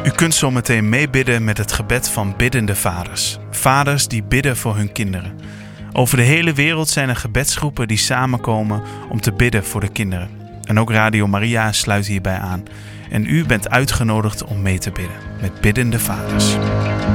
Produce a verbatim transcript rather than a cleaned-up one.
U kunt zo meteen meebidden met het gebed van biddende vaders. Vaders die bidden voor hun kinderen. Over de hele wereld zijn er gebedsgroepen die samenkomen om te bidden voor de kinderen. En ook Radio Maria sluit hierbij aan. En u bent uitgenodigd om mee te bidden met biddende vaders.